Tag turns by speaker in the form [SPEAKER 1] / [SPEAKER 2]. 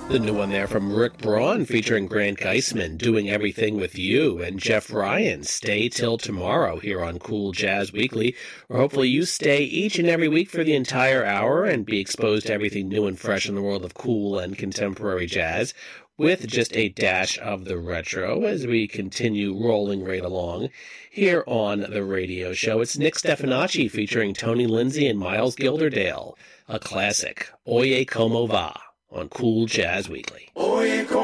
[SPEAKER 1] The new one there from Rick Braun featuring Grant Geisman, Doing Everything With You, and Jeff Ryan, Stay Till Tomorrow, here on Cool Jazz Weekly, where hopefully you stay each and every week for the entire hour and be exposed to everything new and fresh in the world of cool and contemporary jazz, with just a dash of the retro as we continue rolling right along here on the radio show. It's Nick Stefanacci featuring Tony Lindsay and Miles Gilderdale, a classic, Oye Como Va, on Cool Jazz Weekly.